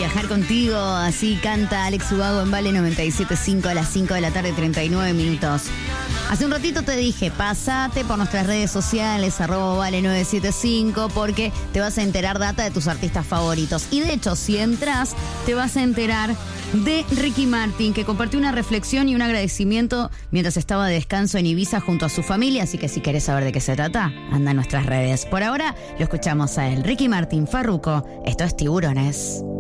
viajar contigo, así canta Alex Ubago en Vale 97.5 a las 5 de la tarde, 39 minutos. Hace un ratito te dije, pasate por nuestras redes sociales, @Vale975, porque te vas a enterar data de tus artistas favoritos. Y de hecho, si entras, te vas a enterar de Ricky Martin, que compartió una reflexión y un agradecimiento mientras estaba de descanso en Ibiza junto a su familia. Así que si querés saber de qué se trata, anda a nuestras redes. Por ahora, lo escuchamos a él. Ricky Martin, Farruko. Esto es Tiburones.